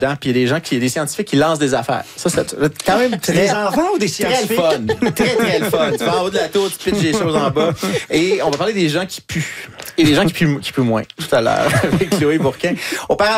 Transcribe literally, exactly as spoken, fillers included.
puis il y a des gens qui, des scientifiques qui lancent des affaires. Ça, c'est quand même très... Des enfants ou des Très scientifiques? fun. Très, très le fun. Tu vas en haut de la tour, tu pitches des choses en bas. Et on va parler des gens qui puent. Et des gens qui puent, qui puent moins, tout à l'heure, avec Chloé Bourquin. Auparavant,